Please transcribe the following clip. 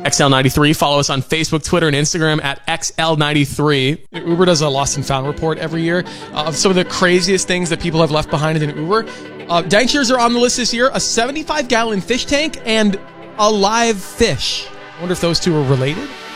XL93. Follow us on Facebook, Twitter, and Instagram at XL93. Uber does a lost and found report every year of some of the craziest things that people have left behind in an Uber. Danksters are on the list this year. A 75-gallon fish tank and a live fish. I wonder if those two are related.